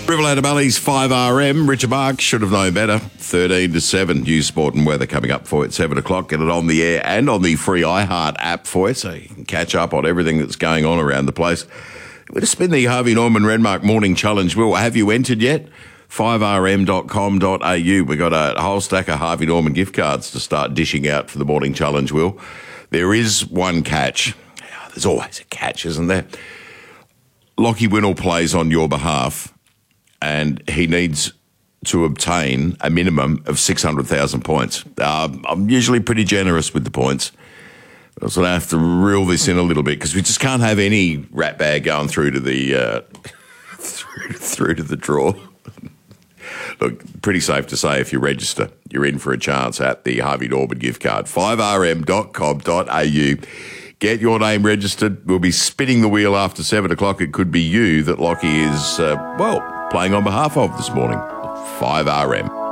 Riverladder Valley's 5RM. Richard Mark should have known better. 13 to 7. News, sport and weather coming up for you at 7 o'clock. Get it on the air and on the free iHeart app for you so you can catch up on everything that's going on around the place. We're going to spin the Harvey Norman Renmark Morning Challenge wheel. Have you entered yet? 5rm.com.au. We've got a whole stack of Harvey Norman gift cards to start dishing out for the Morning Challenge wheel. There is one catch. There's always a catch, isn't there? Lockie Winnell plays on your behalf, and he needs to obtain a minimum of 600,000 points. I'm usually pretty generous with the points. I was going to have to reel this in a little bit because we just can't have any rat bag going through to the through to the draw. Look, pretty safe to say if you register, you're in for a chance at the Harvey Norman gift card. 5rm.com.au. Get your name registered. We'll be spinning the wheel after 7 o'clock. It could be you that Lockie is, playing on behalf of this morning. 5RM.